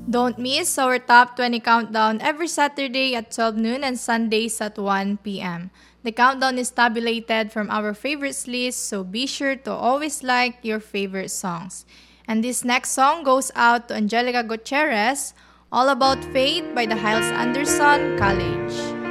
Don't miss our top 20 countdown every Saturday at 12 noon and Sundays at 1 p.m. The countdown is tabulated from our favorites list, so be sure to always like your favorite songs. And this next song goes out to Angelica Gutierrez, All About Faith by the Hiles Anderson College.